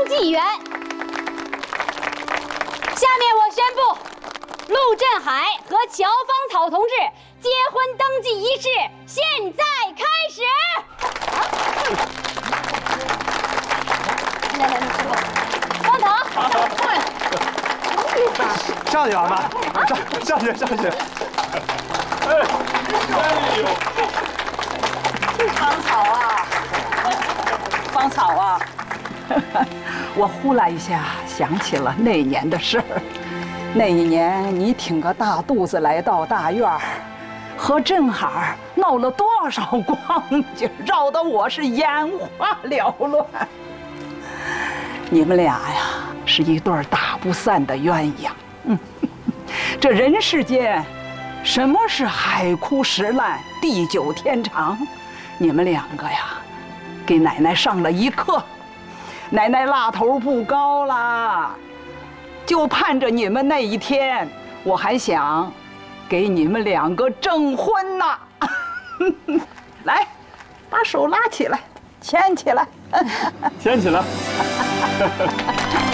纪元。下面我宣布，陆振海和乔芳草同志结婚登记仪式现在开始。来，芳草， 上去，妈妈，上去。 芳草啊，我忽然一下想起了那年的事儿。那一年你挺个大肚子来到大院儿，和振海闹了多少光景，绕得我是眼花缭乱。你们俩呀，是一对打不散的鸳鸯。这人世间，什么是海枯石烂、地久天长？你们两个呀，给奶奶上了一课。奶奶辣头不高啦，就盼着你们那一天。我还想给你们两个证婚呢。来，把手拉起来，牵起来， 牵起来。